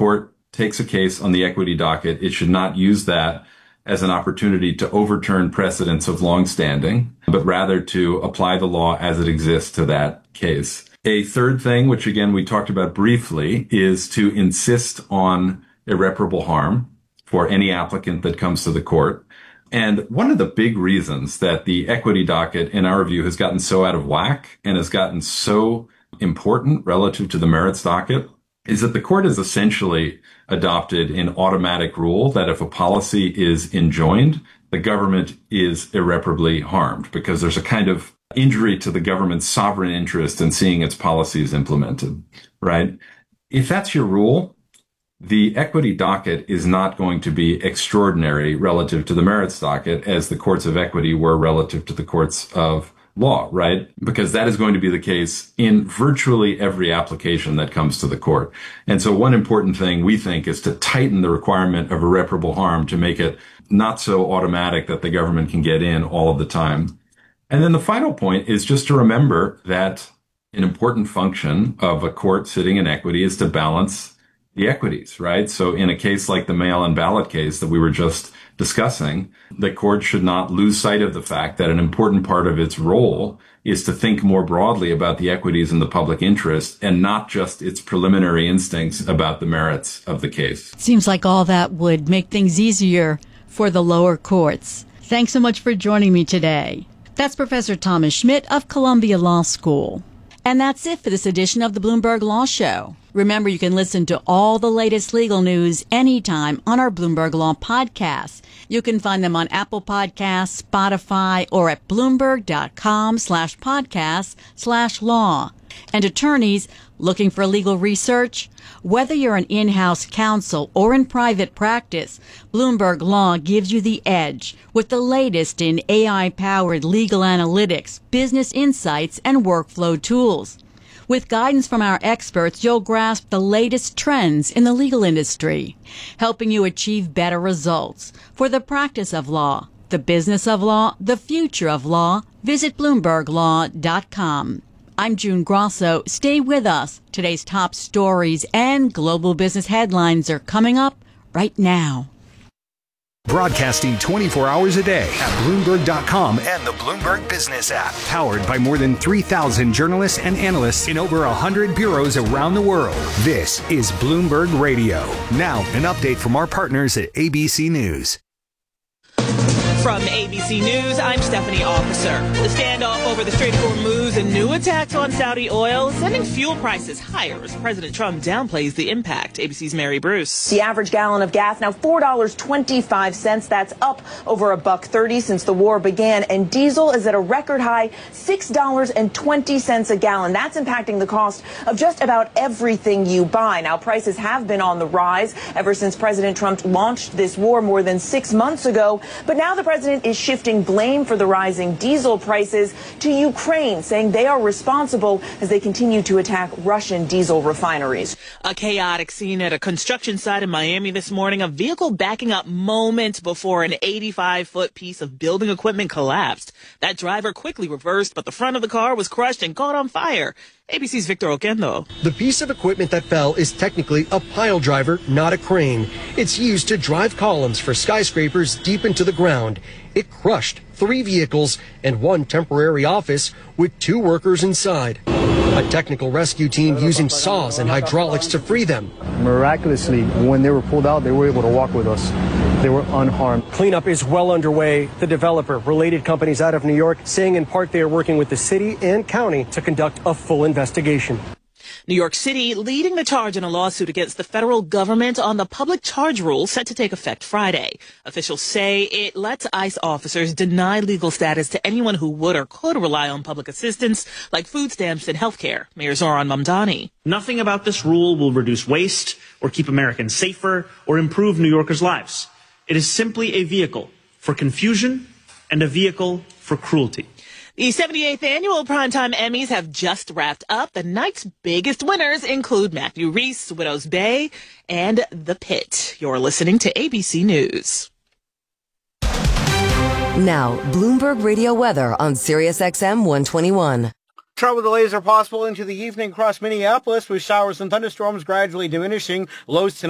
court takes a case on the equity docket, it should not use that as an opportunity to overturn precedents of longstanding, but rather to apply the law as it exists to that case. A third thing, which again we talked about briefly, is to insist on irreparable harm for any applicant that comes to the court. And one of the big reasons that the equity docket, in our view, has gotten so out of whack and has gotten so important relative to the merits docket is that the court has essentially adopted an automatic rule that if a policy is enjoined, the government is irreparably harmed because there's a kind of injury to the government's sovereign interest in seeing its policies implemented, right? If that's your rule, the equity docket is not going to be extraordinary relative to the merits docket as the courts of equity were relative to the courts of law, right? Because that is going to be the case in virtually every application that comes to the court. And so one important thing we think is to tighten the requirement of irreparable harm to make it not so automatic that the government can get in all of the time. And then the final point is just to remember that an important function of a court sitting in equity is to balance the equities, right? So in a case like the mail-in ballot case that we were just discussing, the court should not lose sight of the fact that an important part of its role is to think more broadly about the equities and the public interest and not just its preliminary instincts about the merits of the case. Seems like all that would make things easier for the lower courts. Thanks so much for joining me today. That's Professor Thomas Schmidt of Columbia Law School. And that's it for this edition of the Bloomberg Law Show. Remember, you can listen to all the latest legal news anytime on our Bloomberg Law podcasts. You can find them on Apple Podcasts, Spotify, or at Bloomberg.com/podcast/law. And attorneys looking for legal research? Whether you're an in-house counsel or in private practice, Bloomberg Law gives you the edge with the latest in AI-powered legal analytics, business insights, and workflow tools. With guidance from our experts, you'll grasp the latest trends in the legal industry, helping you achieve better results for the practice of law, the business of law, the future of law. Visit BloombergLaw.com. I'm June Grosso. Stay with us. Today's top stories and global business headlines are coming up right now. Broadcasting 24 hours a day at Bloomberg.com and the Bloomberg Business app. Powered by more than 3,000 journalists and analysts in over 100 bureaus around the world. This is Bloomberg Radio. Now, an update from our partners at ABC News. From ABC News, I'm Stephanie Officer. The standoff over the Strait of Hormuz and new attacks on Saudi oil is sending fuel prices higher as President Trump downplays the impact. ABC's Mary Bruce. The average gallon of gas now $4.25. That's up over $1.30 since the war began. And diesel is at a record high $6.20 a gallon. That's impacting the cost of just about everything you buy. Now, prices have been on the rise ever since President Trump launched this war more than 6 months ago. But now the president is shifting blame for the rising diesel prices to Ukraine, saying they are responsible as they continue to attack Russian diesel refineries. A chaotic scene at a construction site in Miami this morning. A vehicle backing up moments before an 85-foot piece of building equipment collapsed. That driver quickly reversed, but the front of the car was crushed and caught on fire. ABC's Victor Oquendo. The piece of equipment that fell is technically a pile driver, not a crane. It's used to drive columns for skyscrapers deep into the ground. It crushed 3 vehicles and 1 temporary office with 2 workers inside. A technical rescue team using saws and hydraulics to free them. Miraculously, when they were pulled out, they were able to walk with us. They were unharmed. Cleanup is well underway. The developer, related companies out of New York, saying in part they are working with the city and county to conduct a full investigation. New York City leading the charge in a lawsuit against the federal government on the public charge rule set to take effect Friday. Officials say it lets ICE officers deny legal status to anyone who would or could rely on public assistance like food stamps and health care. Mayor Zoran Mamdani. Nothing about this rule will reduce waste or keep Americans safer or improve New Yorkers' lives. It is simply a vehicle for confusion and a vehicle for cruelty. The 78th annual Primetime Emmys have just wrapped up. The night's biggest winners include Matthew Rhys, Widow's Bay, and The Pit. You're listening to ABC News. Now, Bloomberg Radio weather on SiriusXM 121. Trouble delays are possible into the evening across Minneapolis with showers and thunderstorms gradually diminishing. Lows tonight.